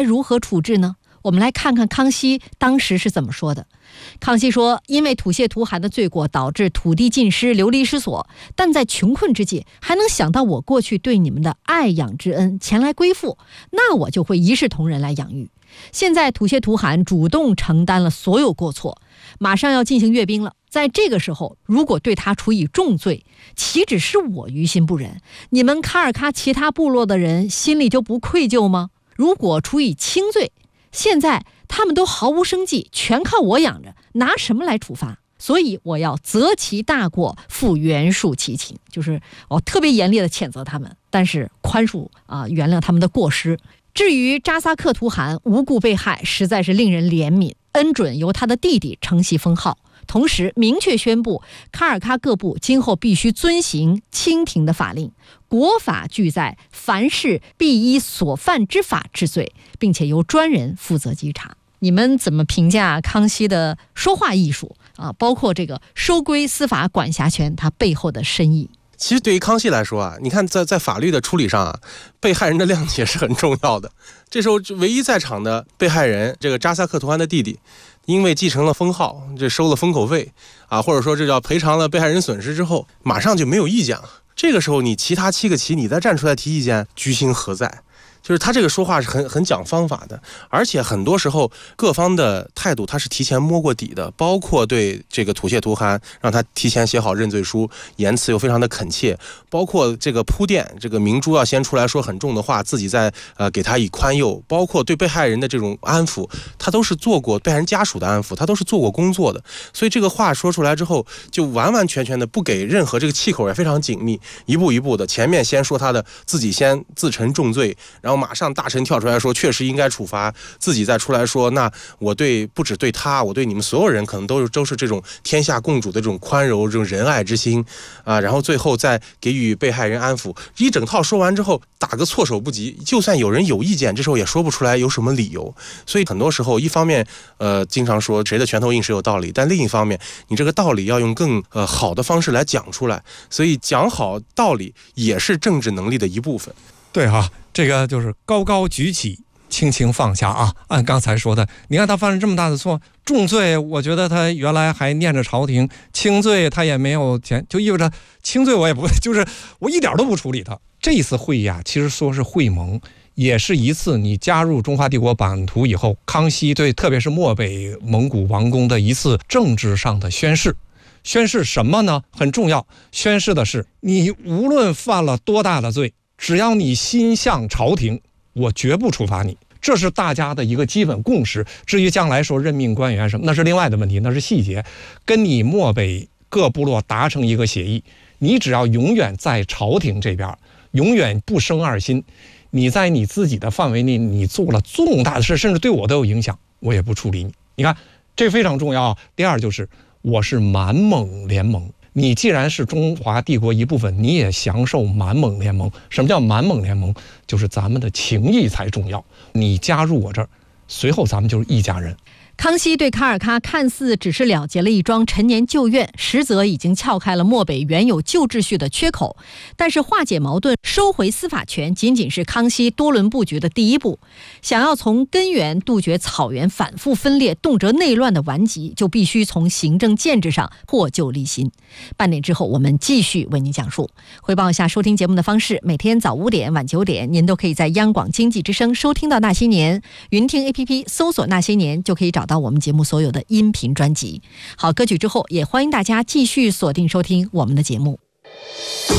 如何处置呢？我们来看看康熙当时是怎么说的。康熙说，因为吐泻屠寒的罪过导致土地尽失，流离失所，但在穷困之际还能想到我过去对你们的爱养之恩，前来归附，那我就会一视同仁来养育。现在吐泻屠寒主动承担了所有过错，马上要进行阅兵了，在这个时候如果对他处以重罪，岂止是我于心不忍，你们卡尔喀其他部落的人心里就不愧疚吗？如果处以轻罪，现在他们都毫无生计，全靠我养着，拿什么来处罚？所以我要责其大过，复原恕其情，就是我特别严厉的谴责他们，但是宽恕原谅他们的过失。至于扎萨克图汗无故被害，实在是令人怜悯，恩准由他的弟弟承袭封号，同时明确宣布卡尔喀各部今后必须遵行清廷的法令，国法俱在，凡事必依所犯之法治罪，并且由专人负责稽查。你们怎么评价康熙的说话艺术包括这个收归司法管辖权它背后的深意？ 其实对于康熙来说你看在法律的处理上被害人的谅解是很重要的。这时候唯一在场的被害人这个扎萨克图汗的弟弟，因为继承了封号，这收了封口费或者说这叫赔偿了被害人损失之后，马上就没有意见了。这个时候你其他7个旗你再站出来提意见，居心何在？就是他这个说话是很讲方法的，而且很多时候各方的态度他是提前摸过底的，包括对这个吐泻屠汗让他提前写好认罪书，言辞又非常的恳切，包括这个铺垫，这个明珠要先出来说很重的话，自己再给他以宽宥，包括对被害人的这种安抚，他都是做过被害人家属的安抚，他都是做过工作的。所以这个话说出来之后，就完完全全的不给任何这个气口也非常紧密，一步一步的，前面先说他的自己先自陈重罪，然后马上大臣跳出来说确实应该处罚，自己再出来说那我对不只对他，我对你们所有人可能都是这种天下共主的这种宽柔，这种仁爱之心然后最后再给予被害人安抚，一整套说完之后打个措手不及，就算有人有意见，这时候也说不出来有什么理由。所以很多时候一方面经常说谁的拳头硬谁有道理，但另一方面你这个道理要用更好的方式来讲出来，所以讲好道理也是政治能力的一部分。 对这个就是高高举起，轻轻放下按刚才说的，你看他犯了这么大的错，重罪我觉得他原来还念着朝廷，轻罪他也没有钱，就意味着轻罪我也不就是我一点都不处理他。这一次会议其实说是会盟，也是一次你加入中华帝国版图以后，康熙对特别是漠北蒙古王公的一次政治上的宣誓。宣誓什么呢？很重要，宣誓的是你无论犯了多大的罪，只要你心向朝廷，我绝不处罚你。这是大家的一个基本共识。至于将来说任命官员什么，那是另外的问题，那是细节。跟你漠北各部落达成一个协议，你只要永远在朝廷这边，永远不生二心，你在你自己的范围内你做了重大的事，甚至对我都有影响，我也不处理你。你看这非常重要。第二就是我是满蒙联盟，你既然是中华帝国一部分，你也享受满蒙联盟。什么叫满蒙联盟？就是咱们的情谊才重要，你加入我这儿，随后咱们就是一家人。 康熙对卡尔喀看似只是了结了一桩陈年旧怨，实则已经撬开了漠北原有旧秩序的缺口。但是化解矛盾、收回司法权仅仅是康熙多轮布局的第一步。想要从根源杜绝草原反复分裂、动辄内乱的顽疾，就必须从行政建制上破旧立新。半点之后我们继续为您讲述。回报一下收听节目的方式，每天早5点、晚9点，您都可以在央广经济之声收听到那些年，云听 APP 搜索那些年就可以找到我们节目所有的音频专辑。好，歌曲之后也欢迎大家继续锁定收听我们的节目。